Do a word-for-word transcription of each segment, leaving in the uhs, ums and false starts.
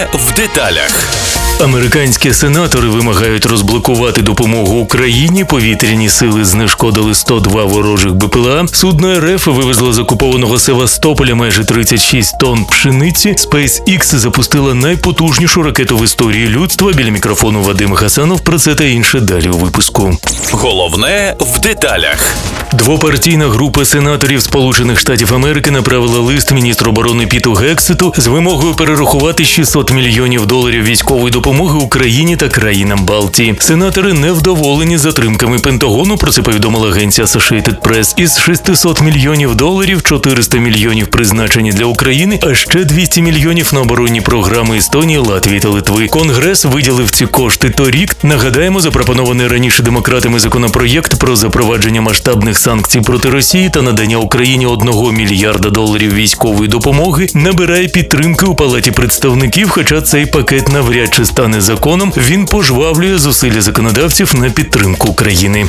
в деталях. Американські сенатори вимагають розблокувати допомогу Україні. Повітряні сили знешкодили сто два ворожих БПЛА. Судно РФ вивезло з окупованого Севастополя майже тридцять шість тонн пшениці. SpaceX запустила найпотужнішу ракету в історії людства. Біля мікрофону Вадим Хасанов. Про це та інше далі у випуску. Головне в деталях. Двопартійна група сенаторів Сполучених Штатів Америки направила лист міністру оборони Піту Гексету з вимогою перерахувати шістсот мільйонів доларів військової допомоги Україні та країнам Балтії. Сенатори невдоволені затримками Пентагону, про це повідомила агенція Associated Press. Із шістсот мільйонів доларів чотириста мільйонів призначені для України, а ще двісті мільйонів на оборонні програми Естонії, Латвії та Литви. Конгрес виділив ці кошти торік. Нагадаємо, запропонований раніше демократами законопроєкт про запровадження масштабних санкцій проти Росії та надання Україні одного мільярда доларів військової допомоги набирає підтримки у Палаті представників, хоча цей пакет навряд чи стане законом. Він пожвавлює зусилля законодавців на підтримку України.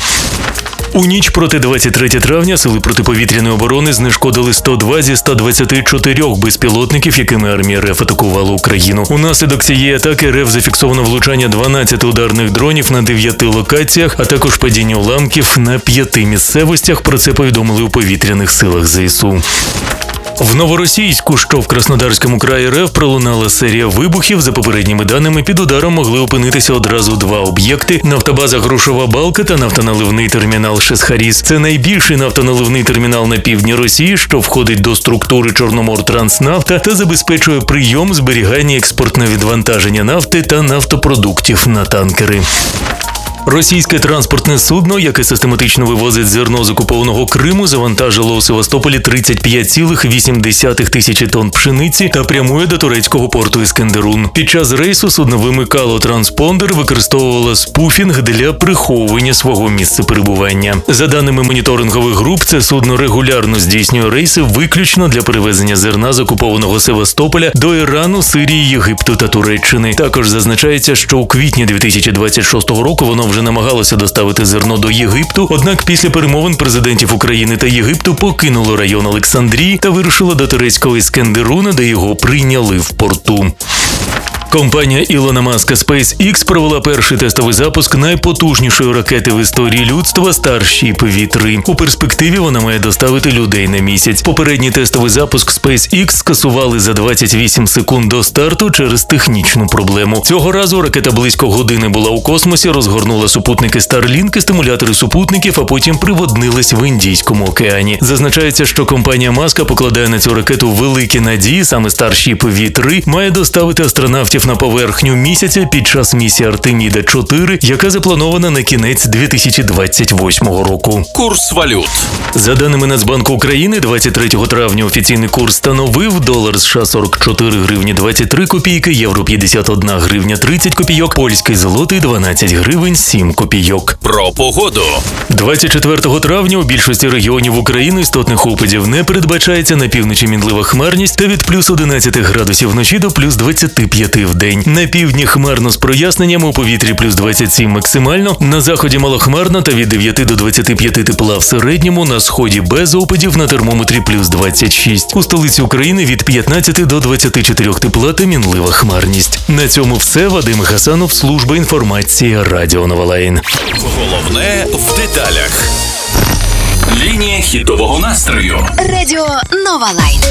У ніч проти двадцять третього травня сили протиповітряної оборони знешкодили сто два зі ста двадцяти чотирьох безпілотників, якими армія РФ атакувала Україну. Унаслідок цієї атаки РФ зафіксовано влучання дванадцяти ударних дронів на дев'яти локаціях, а також падіння уламків на п'яти місцевостях. Про це повідомили у повітряних силах ЗСУ. В Новоросійську, що в Краснодарському краї РФ, пролунала серія вибухів. За попередніми даними, під ударом могли опинитися одразу два об'єкти – нафтобаза «Грушова балка» та нафтоналивний термінал «Шесхаріс». Це найбільший нафтоналивний термінал на півдні Росії, що входить до структури «Чорномортранснафта» та забезпечує прийом, зберігання, експортне відвантаження нафти та нафтопродуктів на танкери. Російське транспортне судно, яке систематично вивозить зерно з окупованого Криму, завантажило у Севастополі тридцять п'ять цілих вісім десятих тисячі тонн пшениці та прямує до турецького порту Іскендерун. Під час рейсу судно вимикало транспондер, використовувало спуфінг для приховування свого місця перебування. За даними моніторингових груп, це судно регулярно здійснює рейси виключно для перевезення зерна з окупованого Севастополя до Ірану, Сирії, Єгипту та Туреччини. Також зазначається, що у квітні дві тисячі двадцять шостого року воно вже намагалося доставити зерно до Єгипту, однак після перемовин президентів України та Єгипту покинуло район Олександрії та вирушило до турецького Іскендеруна, де його прийняли в порту. Компанія Ілона Маска SpaceX провела перший тестовий запуск найпотужнішої ракети в історії людства Starship ві три. У перспективі вона має доставити людей на місяць. Попередній тестовий запуск SpaceX скасували за двадцять вісім секунд до старту через технічну проблему. Цього разу ракета близько години була у космосі, розгорнула супутники Starlink і стимулятори супутників, а потім приводнилась в Індійському океані. Зазначається, що компанія Маска покладає на цю ракету великі надії. Саме Starship ві три має доставити астронавтів на поверхню місяця під час місії Артеміда чотири, яка запланована на кінець дві тисячі двадцять восьмого року. Курс валют. За даними Нацбанку України, двадцять третього травня офіційний курс становив: долар США сорок чотири гривні двадцять три копійки, євро п'ятдесят одна гривня тридцять копійок, польський злотий дванадцять гривень сім копійок. Про погоду. двадцять четвертого травня у більшості регіонів України істотних опадів не передбачається. На півночі мінлива хмарність та від плюс одинадцяти градусів вночі до плюс двадцяти п'яти в день. На півдні хмарно з проясненнями, у повітрі плюс двадцять сім максимально, на заході малохмарно та від дев'яти до двадцяти п'яти тепла в середньому, на сході без опадів, на термометрі плюс двадцять шість. У столиці України від п'ятнадцяти до двадцяти чотирьох тепла та мінлива хмарність. На цьому все. Вадим Хасанов, служба інформації, Радіо Нова Лайн. Головне в деталях. Лінія хітового настрою. Радіо Нова Лайн.